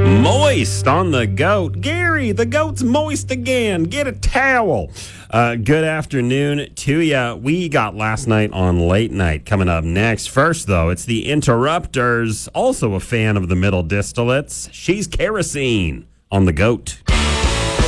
Moist on the goat. Gary, the goat's moist again. Get a towel. Good afternoon to you. We got Last Night on Late Night coming up next. First, though, it's the Interrupters, also a fan of the middle distillates. She's Kerosene on the goat.